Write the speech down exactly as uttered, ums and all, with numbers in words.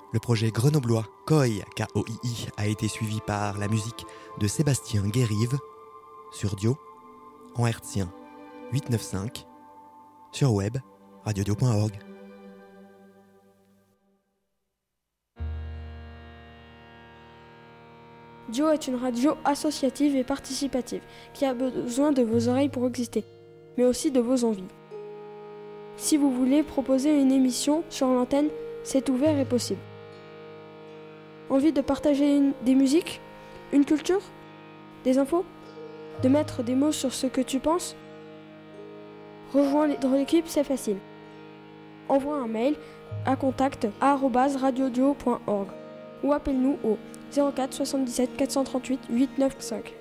Le projet grenoblois Koi, K O I I, a été suivi par la musique de Sébastien Guérive sur Dio, en hertzien huit cent quatre-vingt-quinze, sur web, radiodio point org. Dio est une radio associative et participative qui a besoin de vos oreilles pour exister, mais aussi de vos envies. Si vous voulez proposer une émission sur l'antenne, c'est ouvert et possible. Envie de partager une, des musiques, une culture, des infos, de mettre des mots sur ce que tu penses? Rejoins l'équipe, c'est facile. Envoie un mail à contact arobase radiodio point org ou appelle-nous au zéro quatre soixante-dix-sept quatre cent trente-huit huit cent quatre-vingt-quinze.